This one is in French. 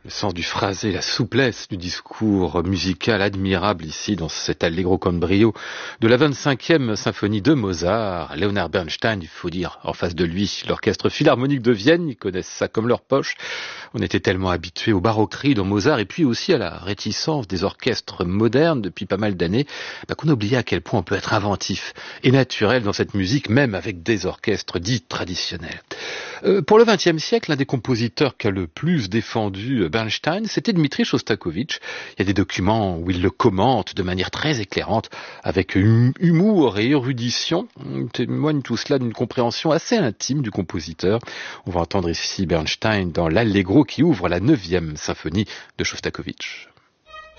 Le sens du phrasé, la souplesse du discours musical admirable ici dans cet allegro con brio de la 25e symphonie de Mozart. Leonard Bernstein, il faut dire, en face de lui, l'orchestre philharmonique de Vienne, ils connaissent ça comme leur poche. On était tellement habitués aux baroqueries dans Mozart et puis aussi à la réticence des orchestres modernes depuis pas mal d'années, qu'on oubliait à quel point on peut être inventif et naturel dans cette musique, même avec des orchestres dits traditionnels. Pour le XXe siècle, l'un des compositeurs qu'a le plus défendu Bernstein, c'était Dmitri Shostakovich. Il y a des documents où il le commente de manière très éclairante, avec humour et érudition. Témoigne tout cela d'une compréhension assez intime du compositeur. On va entendre ici Bernstein dans l'allegro qui ouvre la 9e symphonie de Shostakovich.